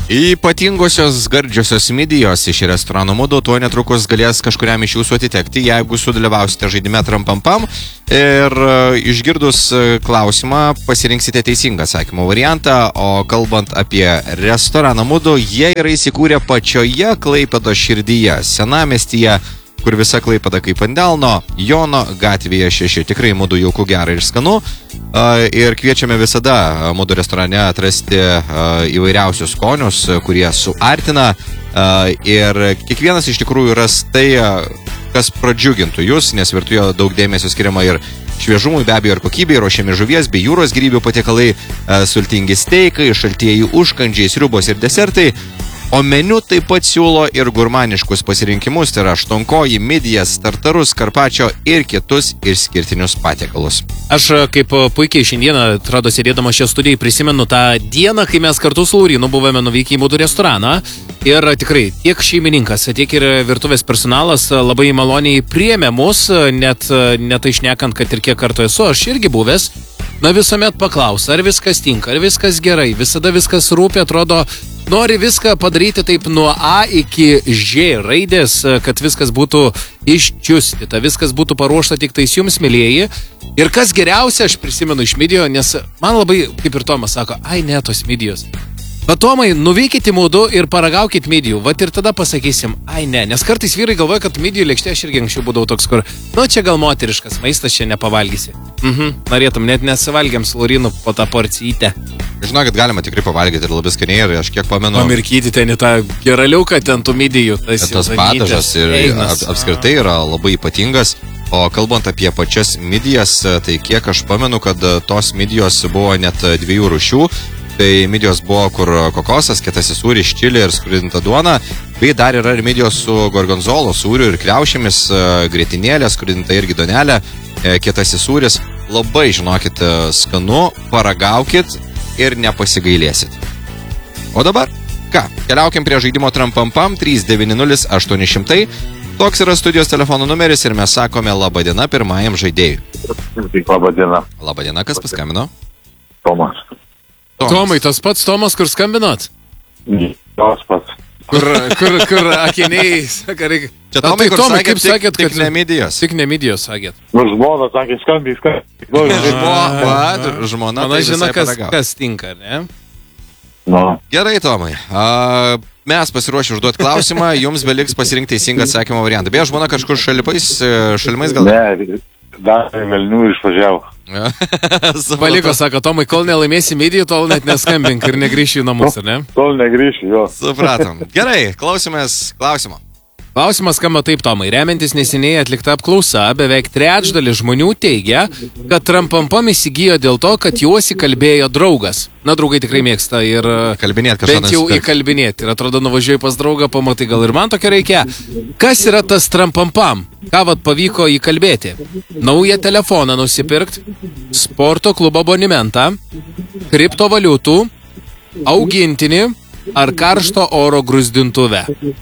Ypatingosios gardžiosios midijos iš restorano Mudu tuo netrukus galės kažkuriam iš jūsų atitekti, jeigu sudalyvausite žaidime Trampampam ir išgirdus klausimą pasirinksite teisingą atsakymo variantą, o kalbant apie restoraną Mudu, jie yra įsikūrę pačioje Klaipėdos širdyje, senamiestyje, kur visa Klaipėda kaip ant delno, Jono gatvėje 6. Tikrai Mudu jauku, gera ir skanu. Ir kviečiame visada Mudu restorane atrasti įvairiausius skonius, kurie suartina. Ir kiekvienas iš tikrųjų ras tai, kas pradžiugintų jūs, nes virtuvėje daug dėmesio skiriama ir šviežumui, be abejo, ir kokybei, ruošiami žuvies bei jūros grybių patiekalai, sultingi steikai, šaltieji užkandžiai, sriubos ir desertai. O meniu taip pat siūlo ir gurmaniškus pasirinkimus, tai yra aštuonkoji, midijas, tartarus, karpačio ir kitus išskirtinius patiekalus. Aš kaip puikiai šiandieną, atrodo, sėdėdama šią studiją, prisimenu tą dieną, kai mes kartu su Laurinu buvome nuvykę į Mudu restoraną ir tikrai tiek šeimininkas, tiek ir virtuvės personalas labai maloniai priėmė mus, net tai šnekant, kad ir kiek kartų esu, aš irgi buvęs. Na visuomet paklaus, ar viskas tinka, ar viskas gerai, visada viskas rūpi, atrodo, nori viską padaryti taip nuo A iki Ž raidės, kad viskas būtų iščiustyta, viskas būtų paruošta tik tais jums, mėlieji. Ir kas geriausia, aš prisimenu iš midijų, nes man labai, kaip ir Tomas sako, ai ne, tos midijos. Bet Tomai, nuvykit į Mudu ir paragaukit midijų, vat ir tada pasakysim, ai ne, nes kartais vyrai galvoja, kad midijų lėkštė aš irgi anksčiau būdavau toks, kur, nu čia gal moteriškas maistas, čia nepavalgysi. Norėtum, net nesivalgiam su Laurinu po tą porcijytę. Žinokit, galima tikrai pavalgyti ir labai skaniai, ir aš kiek pamenu... Pamirkyti ten į tą geraliuką, ten tų midijų. Tas padažas ir apskritai yra labai ypatingas. O kalbant apie pačias midijas, tai kiek aš pamenu, kad tos midijos buvo net 2 rūšių. Tai midijos buvo, kur kokosas, kietasis sūris, čili ir skrudinta duona. Bei dar yra ir midijos su gorgonzolo sūriu ir kriaušėmis, grietinėlė, skrudinta irgi duonelė, kietasis sūris. Labai, žinokit, skanu, paragaukit ir nepasigailėsit. O dabar, ką, keliaukim prie žaidimo Trampampam 390-800. Toks yra studijos telefono numeris ir mes sakome labadiena pirmajam žaidėjui. Labadiena. Labadiena, kas paskambino? Tomas. Tomai, tas pats Tomas, kur skambinot? Tas pats. Kur akiniai, sakai, čia Tomai, kur kaip sakėt, tik ne midijos. Tik ne midijos, sakėt. Nu, žmona sakė, skambiai. Žmona tai žino, kas tinka, ne? No. Gerai, Tomai. Mes pasiruošę užduoti klausimą, jums beliks pasirinkti teisingą atsakymo variantą. Beje, žmona kažkur šalimais gal? Ne, dar velnių išvažiavo. Paliko, sako, Tomai, kol nelaimėsi midijų, tol net neskambink ir negrįši į namus, ar ne? Tol negrįši, jo. Supratom. Gerai, klausimės klausimo. Klausimas skamba taip, Tomai. Remiantis neseniai atlikta apklausa, beveik trečdalis žmonių teigia, kad Trampampam įsigijo dėl to, kad juos įkalbėjo draugas. Na, draugai tikrai mėgsta ir kalbinėt kažką. Bent jau įkalbinėti. Ir atrodo, nuvažiuoji pas draugą, pamatai, gal ir man tokio reikia. Kas yra tas Trampampam? Ką vat pavyko įkalbėti? Naują telefoną nusipirkti, sporto klubo abonementą, kriptovaliutų, augintinį ar karšto oro gruzdintuvę?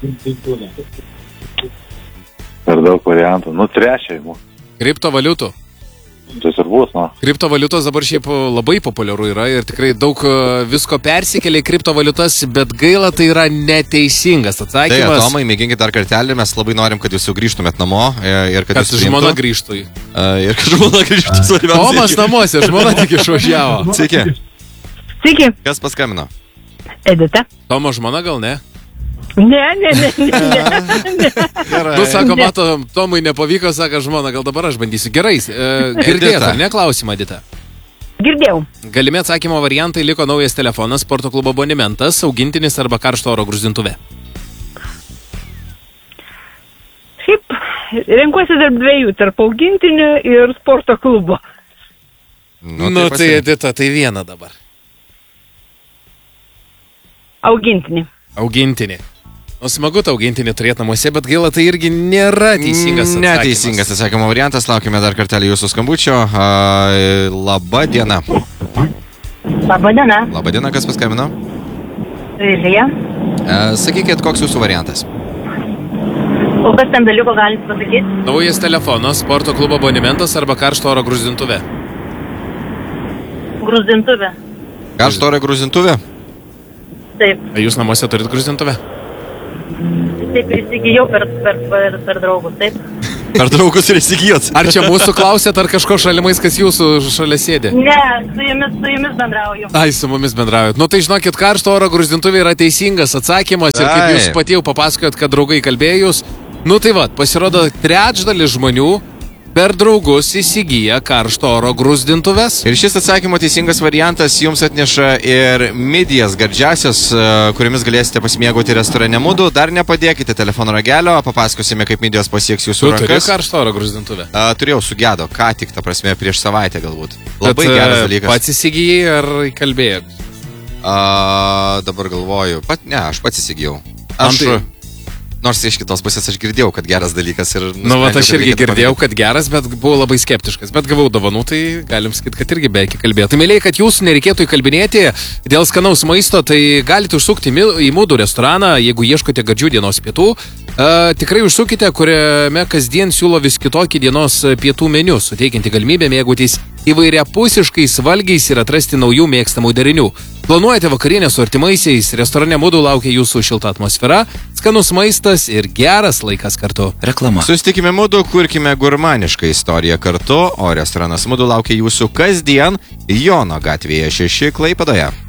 Per daug variantų. Nu, trečiai. Kriptovaliutų. Tai turbūt, nu. Kriptovaliutos dabar šiaip labai populiaru yra ir tikrai daug visko persikelia į kriptovaliutas, bet gaila, tai yra neteisingas atsakymas. Tai, Tomai, mėginkit dar kartelį, mes labai norim, kad jūs jau grįžtumėt namo ir kad žmona grįžtų. Ir kad žmona grįžtų svarbiausia. Tomas namuose, žmona tik išvažiavo. Sveiki. Sveiki. Kas paskambino? Edita. Tomo žmona gal ne? Ne. Tu sako, mato, Tomui nepavyko, sako žmona, gal dabar aš bandysiu. Gerai, girdėjot, ar ne klausimą, Edita? Girdėjau. Galimi atsakymo variantai liko naujas telefonas, sporto klubo abonementas, augintinis arba karšto oro gruzdintuvė. Šiaip, renkuosi tarp dviejų, tarp augintinio ir sporto klubo. Nu tai Edita, tai viena dabar. Augintinį. O smagu tą augintinį turėti namuose, bet gaila, tai irgi nėra teisingas atsakymas. Neteisingas atsakymo variantas, laukime dar kartelį jūsų skambučio. Labadiena. Labadiena. Labadiena, kas paskambino? Vilija. Sakykit, koks jūsų variantas? O kas ten dalyko galite pasakyti? Naujas telefonas, sporto klubo abonementas arba karšto oro gruzdintuvė? Gruzdintuvė. Karšto oro gruzdintuvė? Taip, Ar jūs namuose turit gruzdintuvę? taip ir įsigijau per draugus, taip. Per draugus ir įsigijot. Ar čia mūsų klausėt, ar kažko šalimais, kas jūsų šalia sėdi? Ne, su jumis bendrauju. Ai, su mumis bendraujat. Nu tai žinokit, karšto oro gruzdintuvė yra teisingas atsakymas ir kaip jūs pati jau papasakojot, kad draugai kalbėjus. Nu tai va, pasirodo, trečdalis žmonių per draugus įsigyja karšto oro gruzdintuves. Ir šis atsakymo teisingas variantas jums atneša ir midijas gardžiasias, kuriamis galėsite pasimėgauti restorane Mudu. Dar nepadėkite telefono ragelio, papasakosime, kaip midijos pasieks jūsų Tu turi rankas. karšto oro gruzdintuvę? Turėjau sugedo, ką tik, ta prasme, prieš savaitę galbūt. Labai geras dalykas. Pats įsigijai ar kalbėjai? Dabar galvoju. Aš pats įsigijau. Nors iš kitos pusės aš girdėjau, kad geras dalykas ir... Nu, va, aš irgi girdėjau, kad geras, bet buvau labai skeptiškas. Bet gavau dovanų, tai galim sakyti, kad irgi beveik kalbėjau. Tai mėlyje, kad jūsų nereikėtų įkalbinėti dėl skanaus maisto, tai galite užsukti į Mudu restoraną, jeigu ieškote gardžių dienos pietų. Tikrai užsukite, kuriame kasdien siūlo vis kitokį dienos pietų meniu, suteikianti galimybę mėgautis įvairiapusiškais valgiais ir atrasti naujų mėgstamų derinių. Planuojate vakarienę su artimaisiais, restorane Mudu laukia jūsų šilta atmosfera, skanus maistas ir geras laikas kartu. Reklama. Susitikime Mudu, kurkime gurmanišką istoriją kartu, o restoranas Mudu laukia jūsų kasdien Jono gatvėje 6 Klaipėdoje.